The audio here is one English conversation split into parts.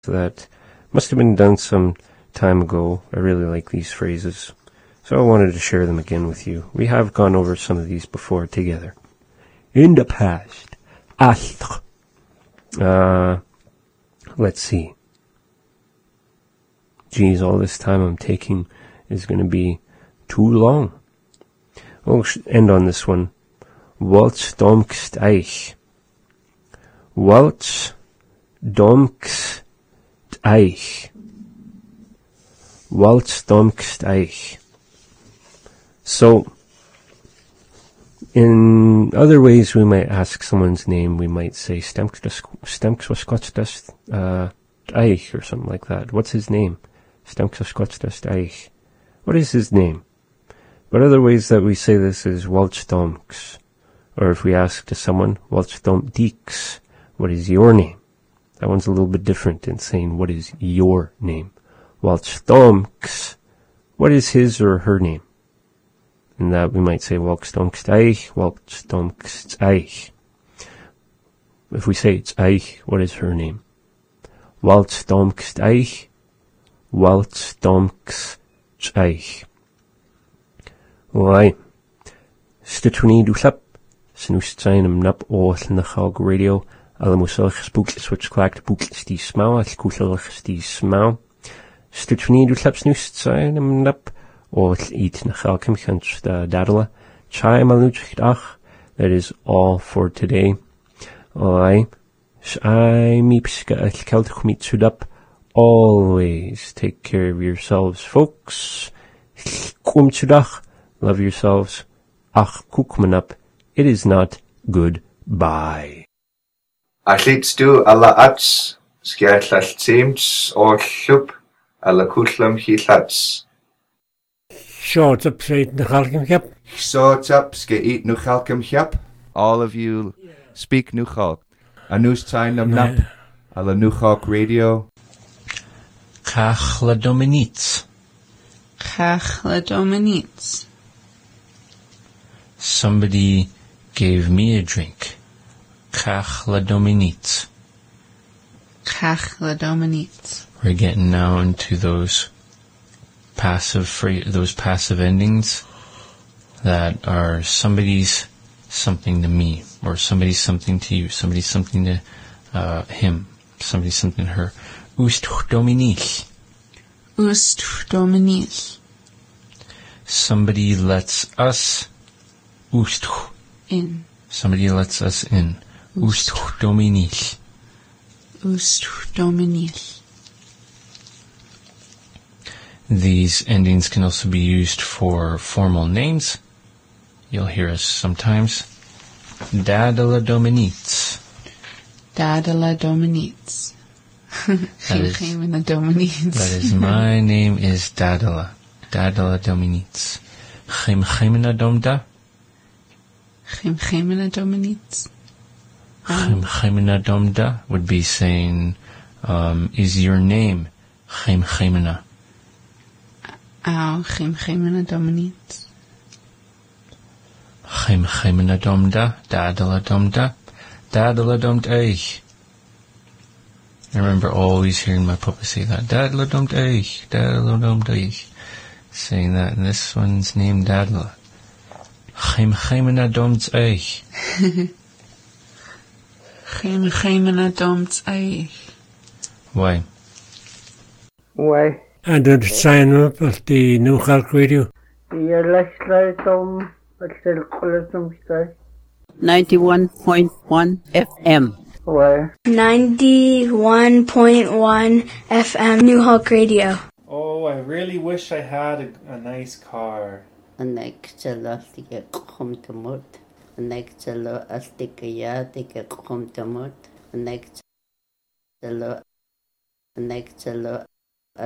that must have been done some time ago. I really like these phrases, so I wanted to share them again with you. We have gone over some of these before together. In the past. Let's see. Geez, all this time I'm taking is going to be too long. We'll end on this one. Waltz domkst eich. Waltz domkst eich. Waltz domkst eich. So, in other ways we might ask someone's name. We might say stemks was skotstest eich or something like that. What's his name? Stemks was skotstest eich. What is his name? But other ways that we say this is waltz domks. Or if we ask to someone, waltz dom dieks, what is your name? That one's a little bit different in saying what is your name. Waltz domks, what is his or her name? And that we might say waltz domkst eich, waltz domkst eich. If we say it's eich, what is her name? Waltz domkst eich, waltz domkst eich. Why? Stitchwini dwllap, snwstsain am nap o llnachog radio, alamusalch spookles which clacked bookles die smau, al kuchelach die smau. Stitchwini dwllap snwstsain am nap o eat nachal kimchans dadala, chai maluchach. That is all for today. Why? Shai mipska al keltch mitsudap. Always take care of yourselves, folks. Kumtsudach. Love yourselves. Ach kukmanap. It is not goodbye. Allitstu alla ats, skertlall teams or llwb, alla kullam hillats. Short up straight the Halkimhap. Short up ske eat nu Halkimhap. All of you speak nu Halk. A news time nam nap, alla nu Halk radio. Chachla Dominitz. Chachla Dominitz. Somebody gave me a drink. Chachla Dominitz. Chachla Dominitz. We're getting now into those passive endings that are somebody's something to me, or somebody's something to you, somebody's something to him, somebody's something to her. Ust Dominich. Ust Dominich. Somebody lets us ust in. Somebody lets us in. Ust Dominich. Ust Dominich. These endings can also be used for formal names. You'll hear us sometimes. Dadala Dominitz. Dadala Dominitz. That is my name is Dadala. Dadala Dominitz. Chimchimena Domda. Chimchimena Dominitz. Chimchimena Domda would be saying, is your name Chimchimena? Au Chimchimena Dominitz. Chimchimena Domda. Dadala Domda. Dadala Domt Eich. I remember always hearing my papa say that. Dadla Domt Eich. Dadla Domt Eich. Saying that, and this one's named Dadla. Chimchimena Domt Eich. Chimchimena Domt Eich. Why? Why? And the sign up of the New Halk Radio. The electric dome, but still color 91.1 FM. Why? 91.1 FM New Hulk Radio. Oh, I really wish I had a nice car. And next to come to mud. And next to a stick a yard, they get come to mud. And next to a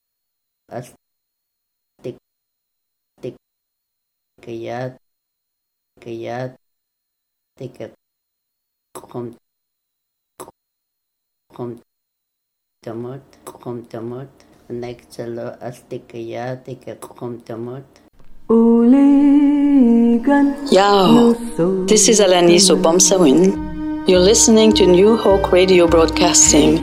stick a yard, they get come to mud. And next to a stick a yard, they get come to mud. Yo, this is Alani Sobomsawin. You're listening to New Hope Radio Broadcasting.